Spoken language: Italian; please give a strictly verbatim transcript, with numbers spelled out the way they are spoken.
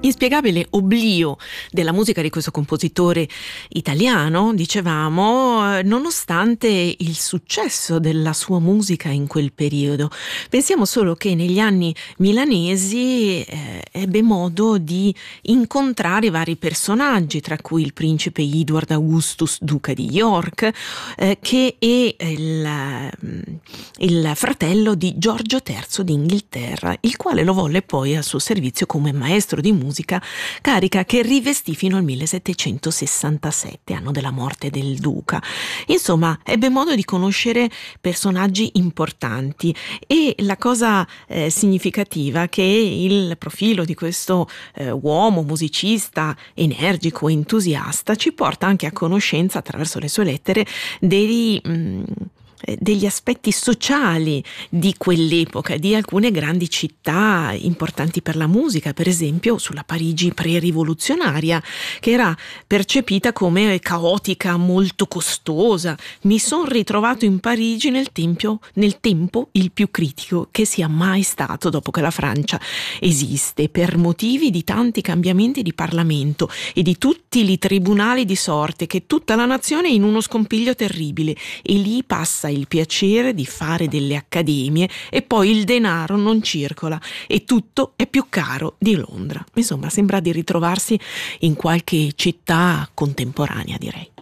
Inspiegabile oblio della musica di questo compositore italiano, dicevamo, nonostante il successo della sua musica in quel periodo. Pensiamo solo che negli anni milanesi eh, ebbe modo di incontrare vari personaggi, tra cui il principe Edward Augustus, duca di York, eh, che è il, il fratello di Giorgio terzo d'Inghilterra, il quale lo volle poi al suo servizio come maestro di musica, carica che rivestì fino al millesettecentosessantasette, anno della morte del duca. Insomma, ebbe modo di conoscere personaggi importanti, e la cosa eh, significativa è che il profilo di questo eh, uomo musicista energico, entusiasta, ci porta anche a conoscenza, attraverso le sue lettere, dei mh, degli aspetti sociali di quell'epoca, di alcune grandi città importanti per la musica, per esempio sulla Parigi pre-rivoluzionaria, che era percepita come caotica, molto costosa. Mi sono ritrovato in Parigi nel, tempio, nel tempo il più critico che sia mai stato dopo che la Francia esiste, per motivi di tanti cambiamenti di Parlamento e di tutti i tribunali di sorte, che tutta la nazione è in uno scompiglio terribile, e lì passa il piacere di fare delle accademie e poi il denaro non circola e tutto è più caro di Londra. Insomma, sembra di ritrovarsi in qualche città contemporanea, direi.